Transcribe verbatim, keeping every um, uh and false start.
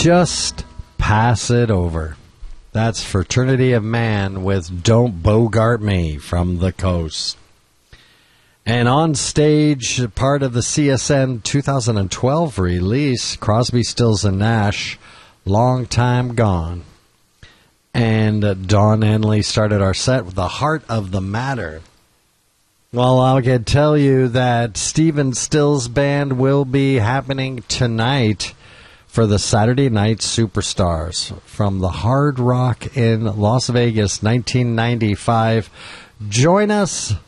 Just Pass It Over. That's Fraternity of Man with Don't Bogart Me from the Coast. And on stage, part of the C S N two thousand twelve release, Crosby, Stills and Nash, Long Time Gone. And uh, Don Henley started our set with The Heart of the Matter. Well, I can tell you that Stephen Stills Band will be happening tonight for the Saturday Night Superstars from the Hard Rock in Las Vegas, nineteen ninety-five. Join us